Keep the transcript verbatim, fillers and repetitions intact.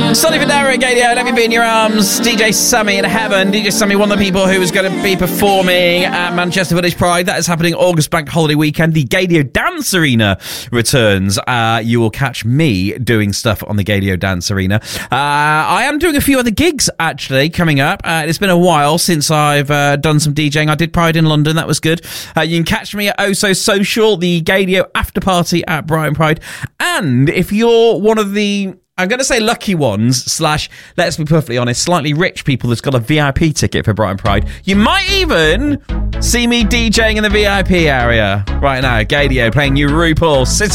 Sonny Fodera at Gadio, Let Me Be in Your Arms. D J Sammy in heaven. D J Sammy, one of the people who is going to be performing at Manchester Village Pride. That is happening August Bank Holiday Weekend. The Gadio Dance Arena returns. Uh, you will catch me doing stuff on the Gadio Dance Arena. Uh, I am doing a few other gigs, actually, coming up. Uh, it's been a while since I've uh, done some DJing. I did Pride in London. That was good. Uh, you can catch me at Oh So Social, the Gadio After Party at Brighton Pride. And if you're one of the... I'm going to say lucky ones, slash, let's be perfectly honest, slightly rich people that's got a V I P ticket for Brighton Pride. You might even see me DJing in the V I P area right now. Gadio playing you RuPaul City